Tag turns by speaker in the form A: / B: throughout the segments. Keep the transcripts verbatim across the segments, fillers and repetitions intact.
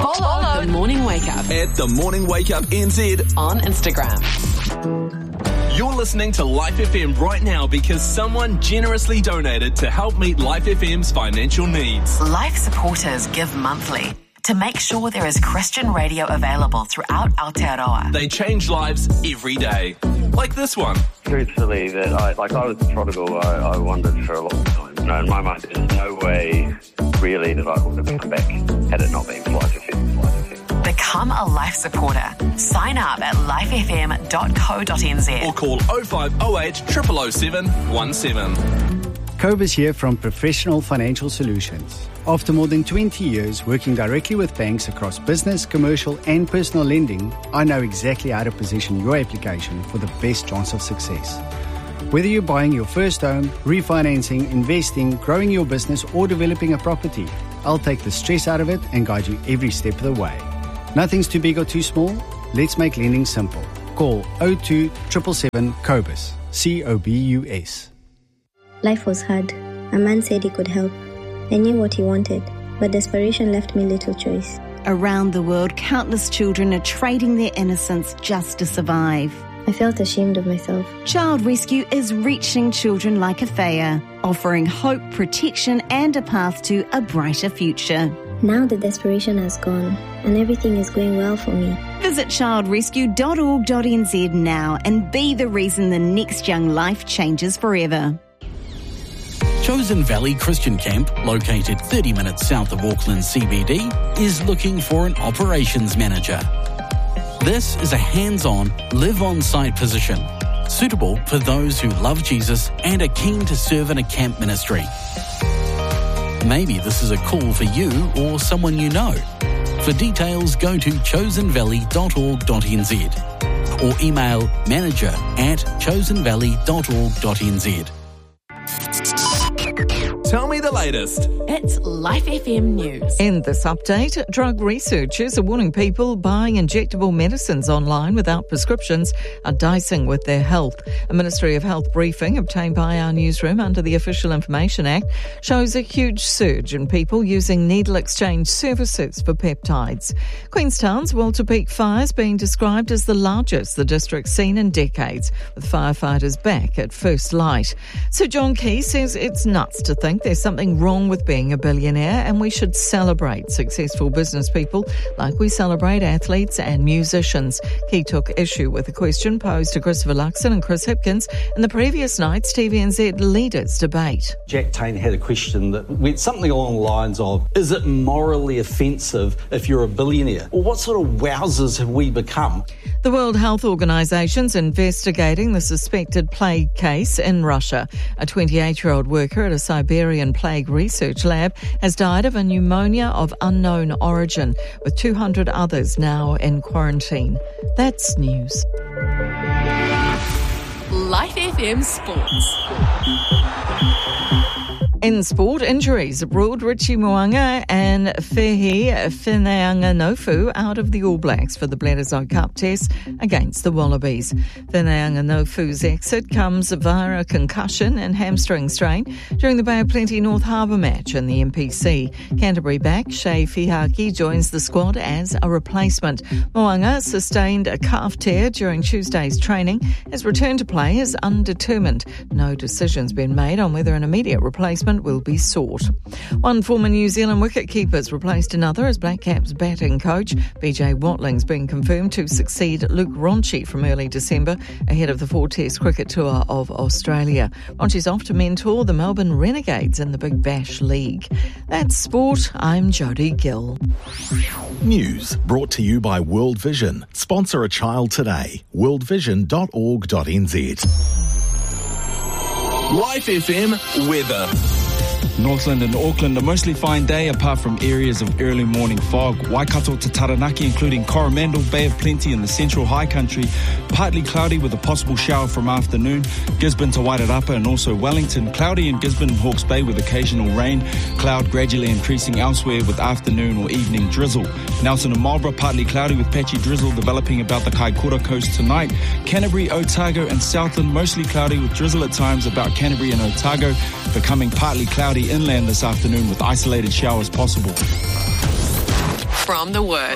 A: Follow The Morning Wake Up
B: at The Morning Wake Up N Z
A: on Instagram.
B: You're listening to Life F M right now because someone generously donated to help meet Life F M's financial needs.
A: Life supporters give monthly to make sure there is Christian radio available throughout Aotearoa.
B: They change lives every day, like this one.
C: Truthfully, that I, like I was a prodigal, I, I wondered for a long time. You know, in my mind, there's no way really that I would have come back had it not been for Life F M. Life F M.
A: Become a Life supporter. Sign up at life f m dot co dot n z
B: or call oh five oh eight, oh oh oh seven one seven.
D: Cobus here from Professional Financial Solutions. After more than twenty years working directly with banks across business, commercial and personal lending, I know exactly how to position your application for the best chance of success. Whether you're buying your first home, refinancing, investing, growing your business or developing a property, I'll take the stress out of it and guide you every step of the way. Nothing's too big or too small. Let's make lending simple. Call oh two seven seven seven COBUS. C O B U S.
E: Life was hard. A man said he could help. I knew what he wanted, but desperation left me little choice.
F: Around the world, countless children are trading their innocence just to survive.
E: I felt ashamed of myself.
F: Child Rescue is reaching children like Afea, offering hope, protection and a path to a brighter future.
E: Now the desperation has gone, and everything is going well for me.
F: Visit child rescue dot org dot n z now and be the reason the next young life changes forever.
G: Chosen Valley Christian Camp, located thirty minutes south of Auckland C B D, is looking for an operations manager. This is a hands-on, live-on-site position, suitable for those who love Jesus and are keen to serve in a camp ministry. Maybe this is a call for you or someone you know. For details, go to chosen valley dot org dot n z or email manager at chosen valley dot org dot n z.
B: Tell me the latest.
A: It's Life F M News.
H: In this update, drug researchers are warning people buying injectable medicines online without prescriptions are dicing with their health. A Ministry of Health briefing obtained by our newsroom under the Official Information Act shows a huge surge in people using needle exchange services for peptides. Queenstown's Walter Peak fires being described as the largest the district's seen in decades, with firefighters back at first light. Sir John Key says it's nuts to think there's something wrong with being a billionaire and we should celebrate successful business people like we celebrate athletes and musicians. Key took issue with a question posed to Christopher Luxon and Chris Hipkins in the previous night's T V N Z Leaders debate.
I: Jack Taine had a question that went something along the lines of, is it morally offensive if you're a billionaire? Or what sort of wowzers have we become?
H: The World Health Organization's investigating the suspected plague case in Russia. A twenty-eight-year-old worker at a Siberian plague research lab has died of a pneumonia of unknown origin, with two hundred others now in quarantine. That's news.
A: Life F M Sports.
H: In sport, injuries ruled Richie Mo'unga and Fehi Whenanga-Nofu out of the All Blacks for the Bledisloe Cup test against the Wallabies. Whenanga-Nofu's exit comes via a concussion and hamstring strain during the Bay of Plenty North Harbour match in the M P C. Canterbury back Shea Fihaki joins the squad as a replacement. Mo'unga sustained a calf tear during Tuesday's training. His return to play is undetermined. No decision's been made on whether an immediate replacement will be sought. One former New Zealand wicketkeeper's replaced another as Black Caps batting coach. B J Watling's been confirmed to succeed Luke Ronchi from early December ahead of the four-test cricket tour of Australia. Ronchi's off to mentor the Melbourne Renegades in the Big Bash League. That's sport. I'm Jodie Gill.
J: News brought to you by World Vision. Sponsor a child today. world vision dot org dot n z.
B: Life F M weather.
K: Northland and Auckland, a mostly fine day apart from areas of early morning fog. Waikato to Taranaki, including Coromandel, Bay of Plenty and the central high country, partly cloudy with a possible shower from afternoon. Gisborne to Wairarapa and also Wellington, cloudy in Gisborne and Hawke's Bay with occasional rain. Cloud gradually increasing elsewhere with afternoon or evening drizzle. Nelson and Marlborough, partly cloudy with patchy drizzle developing about the Kaikoura coast tonight. Canterbury, Otago and Southland, mostly cloudy with drizzle at times about Canterbury and Otago, becoming partly cloudy inland this afternoon with isolated showers possible.
A: From the Word.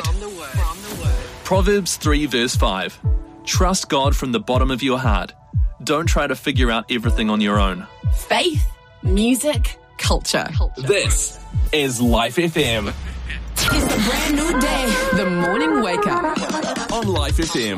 B: Proverbs three verse five. Trust God from the bottom of your heart. Don't try to figure out everything on your own.
A: Faith, music, culture.
B: This is Life F M.
A: It's a brand new day. The morning wake up.
B: On Life F M.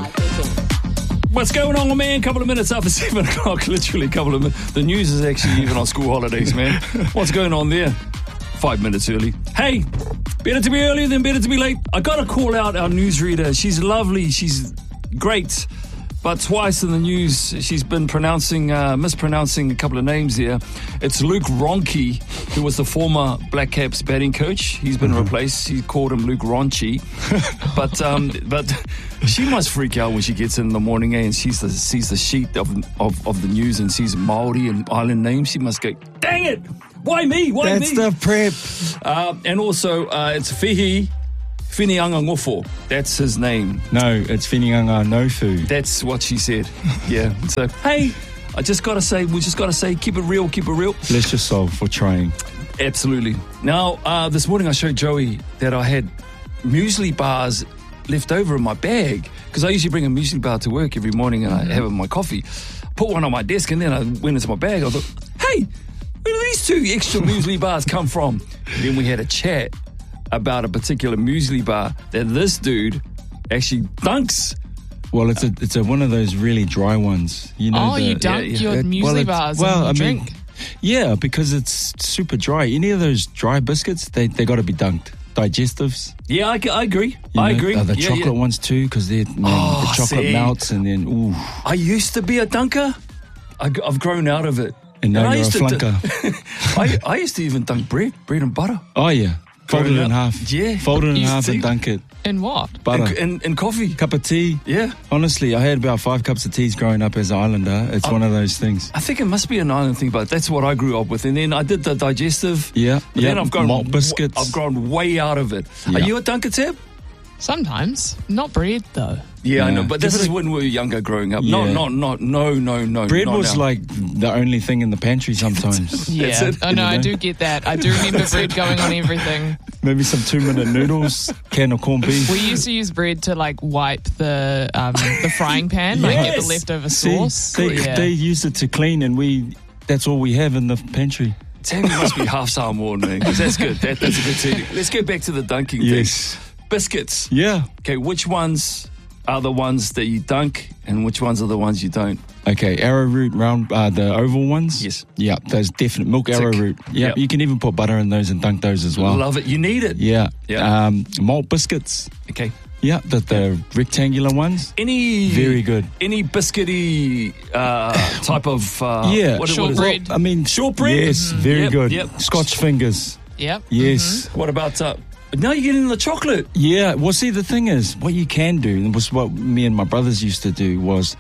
K: What's going on, man? A couple of minutes after seven o'clock, literally a couple of minutes. The news is actually even on school holidays, man. What's going on there? Five minutes early. Hey, better to be early than better to be late. I got to call out our newsreader. She's lovely. She's great. But twice in the news, she's been pronouncing, uh, mispronouncing a couple of names here. It's Luke Ronchi, who was the former Black Caps batting coach. He's been mm-hmm. replaced. He called him Luke Ronchi. but um, but she must freak out when she gets in the morning eh, and sees the, sees the sheet of, of, of the news and sees Māori and island names. She must go, dang it! Why me? Why
L: That's
K: me?
L: That's the prep.
K: Uh, and also, uh, it's Whihi Whinianga Ngofo. That's his name.
L: No, it's Whinianga Nofu.
K: That's what she said. Yeah. So, hey, I just got to say, we just got to say, keep it real, keep it real.
L: Bless your soul for trying.
K: Absolutely. Now, uh, this morning I showed Joey that I had muesli bars left over in my bag because I usually bring a muesli bar to work every morning and mm-hmm. I have it in my coffee. Put one on my desk and then I went into my bag. I thought, hey, where do these two extra muesli bars come from? And then we had a chat about a particular muesli bar that this dude actually dunks.
L: Well, it's a it's a one of those really dry ones. You know.
M: Oh,
L: the,
M: you dunk
L: yeah, yeah.
M: your
L: it,
M: muesli
L: well,
M: bars
L: well,
M: and you
L: I
M: drink?
L: Mean, yeah, because it's super dry. Any of those dry biscuits, they they got to be dunked. Digestives.
K: Yeah, I, I agree.
L: You
K: I
L: know,
K: agree.
L: Uh, the
K: yeah,
L: chocolate
K: yeah.
L: ones too, because they man,
K: oh,
L: the chocolate
K: see.
L: melts and then ooh.
K: I used to be a dunker. I, I've grown out of it.
L: And now
K: and
L: you're
K: I used
L: a flunker.
K: To, I, I used to even dunk bread, bread and butter.
L: Oh yeah, fold it in half.
K: Yeah,
L: fold it in
K: you
L: half
K: see?
L: and dunk it.
M: In what?
L: Butter
K: and, and, and coffee,
L: cup of tea.
K: Yeah,
L: honestly, I had about five cups of teas growing up as an islander. It's I, one of those things.
K: I think it must be an island thing, but that's what I grew up with. And then I did the digestive.
L: Yeah,
K: but
L: yeah.
K: Then I've gone
L: malt biscuits.
K: I've grown way out of it. Yeah. Are you a dunker, Tab?
M: Sometimes, not bread though.
K: Yeah,
L: yeah.
K: I know, but this is when we were younger growing up.
L: Yeah.
K: No, not, not, no, no, no.
L: Bread
K: not
L: was
K: now.
L: like the only thing in the pantry sometimes.
M: Yeah, I know, I do get that. I do remember bread going on everything.
L: Maybe some two-minute noodles, can of corned beef.
M: We used to use bread to like wipe the um, the frying pan, yes. like get the leftover sauce.
L: See, they,
M: yeah.
L: they used it to clean, and we that's all we have in the pantry.
K: Tammy must be half Samoan, man, because that's good. That, that's a good thing. Let's go back to the dunking
L: yes.
K: thing. Biscuits.
L: Yeah.
K: Okay, which ones are the ones that you dunk and which ones are the ones you don't?
L: Okay, arrowroot round, uh, the oval ones.
K: Yes.
L: Yeah, those definite milk
K: Tick.
L: arrowroot. Yeah,
K: yep.
L: You can even put butter in those and dunk those as well.
K: Love it. You need it.
L: Yeah.
K: Yeah.
L: Um, malt biscuits.
K: Okay.
L: Yeah, the, the rectangular ones.
K: Any
L: very good.
K: Any biscuity uh, type of uh,
L: yeah
K: what,
M: shortbread.
L: Well, I mean
K: shortbread.
L: Yes, mm-hmm. very
K: yep,
L: good.
K: Yep.
L: Scotch fingers.
M: Yep.
L: Yes.
M: Mm-hmm.
K: What about uh, now you're getting the chocolate?
L: Yeah. Well, see, the thing is, what you can do, and was what me and my brothers used to do, was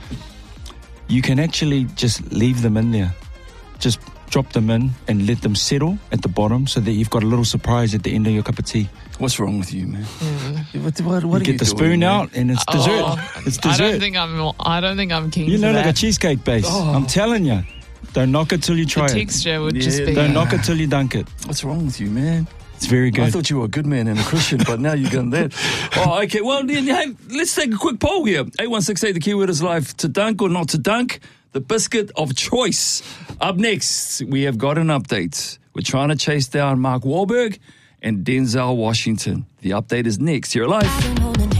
L: you can actually just leave them in there, just drop them in and let them settle at the bottom, so that you've got a little surprise at the end of your cup of tea.
K: What's wrong with you, man?
M: Mm.
K: What, what, what
L: you get
K: you
L: the
K: doing,
L: spoon
K: man?
L: out, and it's dessert.
M: Oh,
L: it's dessert.
M: I don't think I'm. I don't think I'm keen.
L: You know,
M: for
L: like
M: that.
L: a cheesecake base. Oh. I'm telling you, don't knock it till you try
M: the
L: it.
M: Texture would
K: yeah,
M: just be.
L: Don't knock it till you dunk it.
K: What's wrong with you, man?
L: It's very good.
K: I thought you were a good man and a Christian, but now you've done that. Oh, okay. Well, then, hey, let's take a quick poll here. eight one six eight, the keyword is life. To dunk or not to dunk? The biscuit of choice. Up next, we have got an update. We're trying to chase down Mark Wahlberg and Denzel Washington. The update is next here at Life.